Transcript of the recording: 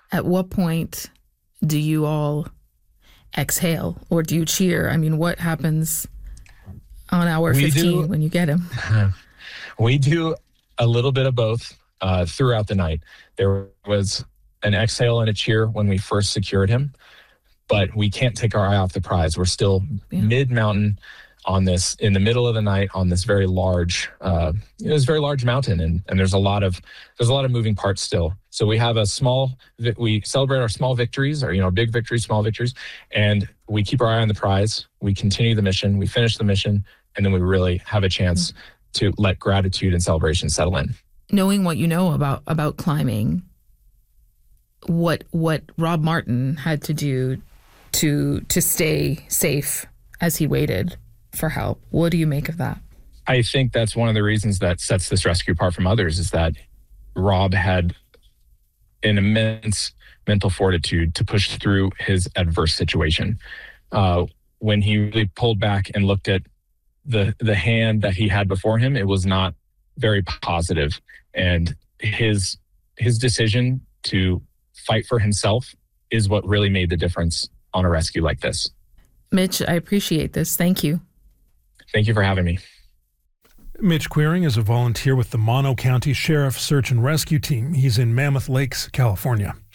At what point do you all exhale or do you cheer? I mean, what happens on hour We 15 do. when you get him? We do a little bit of both throughout the night. There was an exhale and a cheer when we first secured him, but we can't take our eye off the prize. We're still mid-mountain on this, in the middle of the night on this very large, very large mountain, and there's a lot of moving parts still. So we have we celebrate our small victories, or big victories, small victories, and we keep our eye on the prize. We continue the mission, we finish the mission, and then we really have a chance to let gratitude and celebration settle in. Knowing what you know about climbing, what Rob Martin had to do to stay safe as he waited for help. What do you make of that? I think that's one of the reasons that sets this rescue apart from others, is that Rob had an immense mental fortitude to push through his adverse situation. When he really pulled back and looked at the hand that he had before him, it was not very positive. And his decision to fight for himself is what really made the difference on a rescue like this. Mitch, I appreciate this. Thank you. Thank you for having me. Mitch Quiring is a volunteer with the Mono County Sheriff Search and Rescue Team. He's in Mammoth Lakes, California.